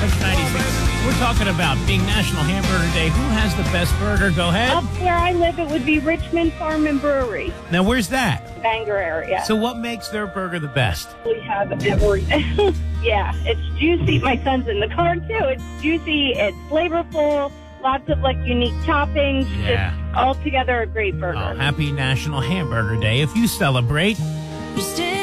Fresh 96. We're talking about being National Hamburger Day. Who has the best burger? Go ahead. Up where I live, it would be Richmond Farm and Brewery, Now, where's that? Bangor area. So what makes their burger the best? We have everything. Yeah, it's juicy. My son's in the car, too. It's juicy. It's flavorful. Lots of, unique toppings. Yeah. Just altogether a great burger. Oh, happy National Hamburger Day. If you celebrate... You still